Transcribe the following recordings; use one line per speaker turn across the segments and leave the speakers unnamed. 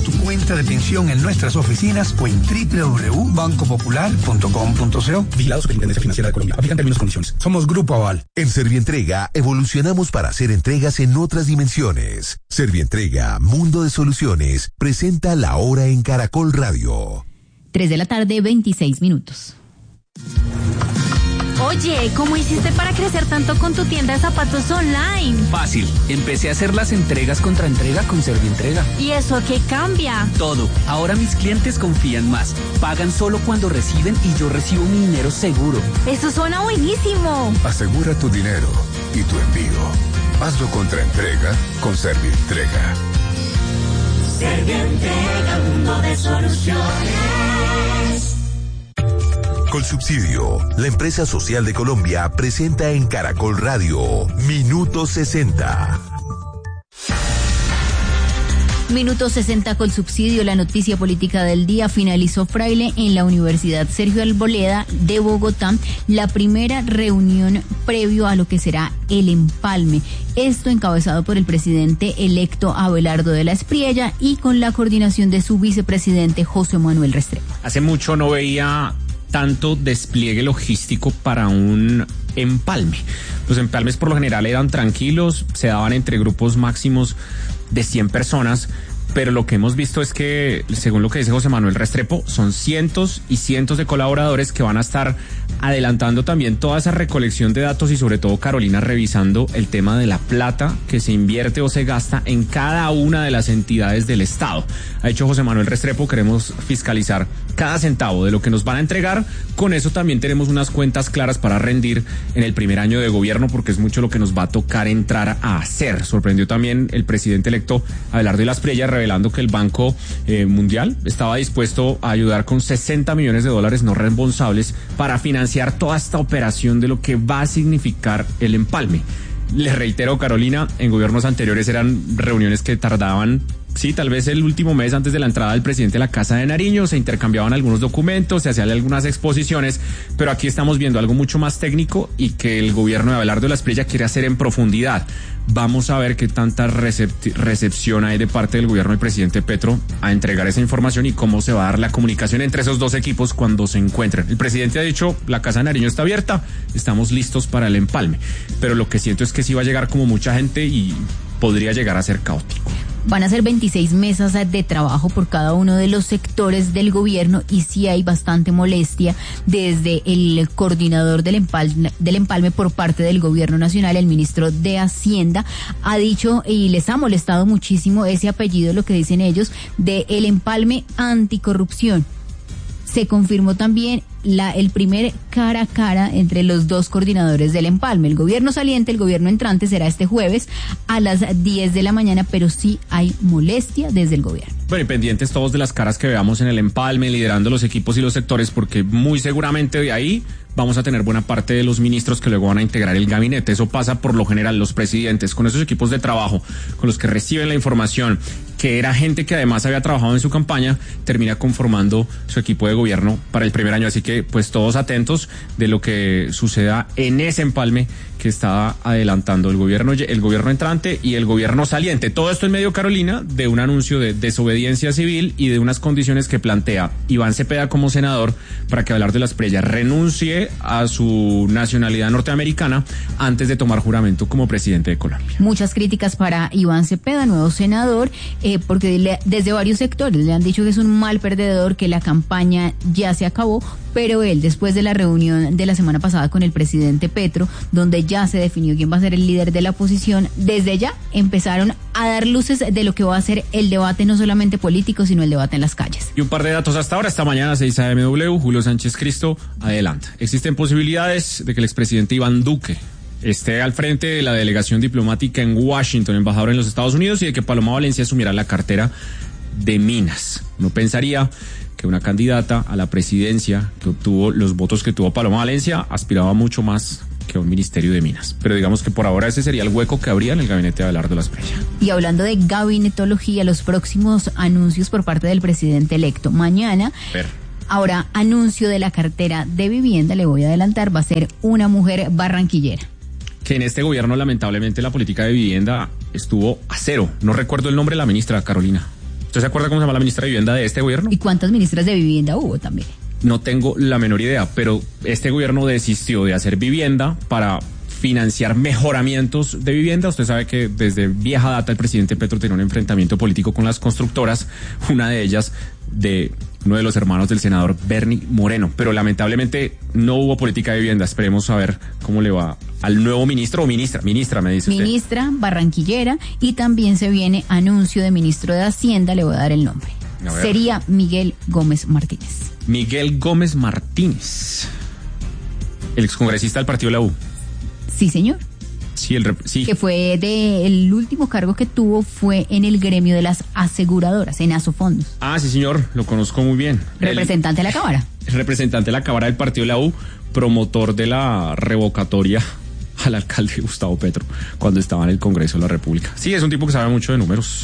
tu cuenta de pensión en nuestras oficinas o en www.bancopopular.com.co.
Vigilado Superintendencia Financiera de Colombia. Aplican términos y condiciones.
Somos Grupo Aval.
En Servientrega evolucionamos para hacer entregas en otras dimensiones. Servientrega, Mundo de Soluciones, presenta La Hora en Caracol Radio.
3:26 p.m. Oye, ¿cómo hiciste para crecer tanto con tu tienda de zapatos online?
Fácil, empecé a hacer las entregas contra entrega con Servientrega.
¿Y eso qué cambia?
Todo, ahora mis clientes confían más, pagan solo cuando reciben y yo recibo mi dinero seguro.
Eso suena buenísimo.
Asegura tu dinero y tu envío. Hazlo contra entrega con Servientrega.
Servientrega, mundo de soluciones.
Colsubsidio, la empresa social de Colombia, presenta en Caracol Radio Minuto 60.
Minuto 60 Colsubsidio, la noticia política del día. Finalizó Fraile en la Universidad Sergio Arboleda de Bogotá la primera reunión previo a lo que será el empalme. Esto encabezado por el presidente electo Abelardo de la Espriella y con la coordinación de su vicepresidente José Manuel Restrepo.
Hace mucho no veía tanto despliegue logístico para un empalme. Los empalmes por lo general eran tranquilos, se daban entre grupos máximos de 100 personas, pero lo que hemos visto es que, según lo que dice José Manuel Restrepo, son cientos y cientos de colaboradores que van a estar adelantando también toda esa recolección de datos y sobre todo, Carolina, revisando el tema de la plata que se invierte o se gasta en cada una de las entidades del Estado. Ha dicho José Manuel Restrepo, queremos fiscalizar cada centavo de lo que nos van a entregar. Con eso también tenemos unas cuentas claras para rendir en el primer año de gobierno, porque es mucho lo que nos va a tocar entrar a hacer. Sorprendió también el presidente electo Abelardo de la Espriella, revelando que el Banco Mundial estaba dispuesto a ayudar con $60 millones no reembolsables para financiar toda esta operación de lo que va a significar el empalme. Les reitero, Carolina, en gobiernos anteriores eran reuniones que tardaban, sí, tal vez el último mes antes de la entrada del presidente a la Casa de Nariño, se intercambiaban algunos documentos, se hacían algunas exposiciones, pero aquí estamos viendo algo mucho más técnico y que el gobierno de Abelardo de la Espriella quiere hacer en profundidad. Vamos a ver qué tanta recepción hay de parte del gobierno del presidente Petro a entregar esa información y cómo se va a dar la comunicación entre esos dos equipos cuando se encuentren. El presidente ha dicho, la Casa de Nariño está abierta, estamos listos para el empalme, pero lo que siento es que sí va a llegar como mucha gente y podría llegar a ser caótico.
Van a ser 26 mesas de trabajo por cada uno de los sectores del gobierno y sí hay bastante molestia desde el coordinador del empalme por parte del gobierno nacional. El ministro de Hacienda ha dicho y les ha molestado muchísimo ese apellido, lo que dicen ellos, de el empalme anticorrupción. Se confirmó también el primer cara a cara entre los dos coordinadores del empalme. El gobierno saliente, el gobierno entrante será este jueves a las 10 de la mañana, pero sí hay molestia desde el gobierno.
Bueno, y pendientes todos de las caras que veamos en el empalme, liderando los equipos y los sectores, porque muy seguramente de ahí vamos a tener buena parte de los ministros que luego van a integrar el gabinete. Eso pasa por lo general, los presidentes, con esos equipos de trabajo, con los que reciben la información, que era gente que además había trabajado en su campaña, termina conformando su equipo de gobierno para el primer año. Así que, pues, todos atentos de lo que suceda en ese empalme que está adelantando el gobierno entrante y el gobierno saliente. Todo esto en medio, Carolina, de un anuncio de desobediencia civil y de unas condiciones que plantea Iván Cepeda como senador para que Abelardo de la Espriella renuncie a su nacionalidad norteamericana antes de tomar juramento como presidente de Colombia.
Muchas críticas para Iván Cepeda, nuevo senador, porque desde varios sectores le han dicho que es un mal perdedor, que la campaña ya se acabó, pero él, después de la reunión de la semana pasada con el presidente Petro, donde ya se definió quién va a ser el líder de la oposición, desde ya empezaron a dar luces de lo que va a ser el debate, no solamente político, sino el debate en las calles.
Y un par de datos hasta ahora, esta mañana 6 a.m.w, Julio Sánchez Cristo adelanta. Existen posibilidades de que el expresidente Iván Duque esté al frente de la delegación diplomática en Washington, embajador en los Estados Unidos, y de que Paloma Valencia asumiera la cartera de Minas. Uno pensaría que una candidata a la presidencia que obtuvo los votos que tuvo Paloma Valencia aspiraba mucho más que a un ministerio de Minas. Pero digamos que por ahora ese sería el hueco que habría en el gabinete de Abelardo de la Espriella.
Y hablando de gabinetología, los próximos anuncios por parte del presidente electo. Mañana, ahora anuncio de la cartera de vivienda, le voy a adelantar, va a ser una mujer barranquillera.
Que en este gobierno lamentablemente la política de vivienda estuvo a cero. No recuerdo el nombre de la ministra, Carolina. ¿Usted se acuerda cómo se llama la ministra de Vivienda de este gobierno?
¿Y cuántas ministras de vivienda hubo también?
No tengo la menor idea, pero este gobierno desistió de hacer vivienda para financiar mejoramientos de vivienda. Usted sabe que desde vieja data el presidente Petro tenía un enfrentamiento político con las constructoras, una de ellas de uno de los hermanos del senador Bernie Moreno, pero lamentablemente no hubo política de vivienda. Esperemos saber cómo le va al nuevo ministro o ministra, me dice usted.
Ministra barranquillera, y también se viene anuncio de ministro de Hacienda, le voy a dar el nombre. Sería Miguel Gómez Martínez.
Miguel Gómez Martínez, el excongresista del partido de la U.
Sí, señor.
Sí, sí.
Que fue el último cargo que tuvo fue en el gremio de las aseguradoras, en Asofondos.
Ah, sí, señor, lo conozco muy bien.
Representante de la Cámara.
El representante de la Cámara del partido de la U, promotor de la revocatoria al alcalde Gustavo Petro cuando estaba en el Congreso de la República. Sí, es un tipo que sabe mucho de números.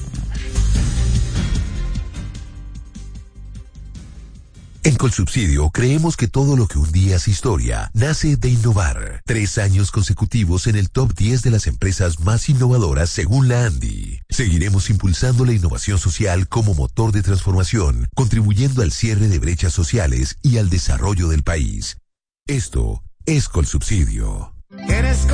En Colsubsidio creemos que todo lo que un día es historia nace de innovar. 3 años consecutivos en el top 10 de las empresas más innovadoras según la ANDI. Seguiremos impulsando la innovación social como motor de transformación, contribuyendo al cierre de brechas sociales y al desarrollo del país. Esto es Colsubsidio.